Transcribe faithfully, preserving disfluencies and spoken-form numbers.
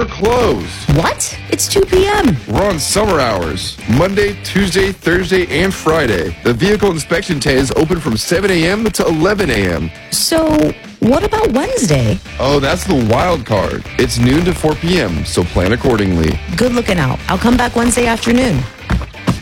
We're closed. What? It's two p.m. We're on summer hours. Monday, Tuesday, Thursday, and Friday. The vehicle inspection tent is open from seven a.m. to eleven a.m. So, what about Wednesday? Oh, that's the wild card. It's noon to four p.m., so plan accordingly. Good looking out. I'll come back Wednesday afternoon.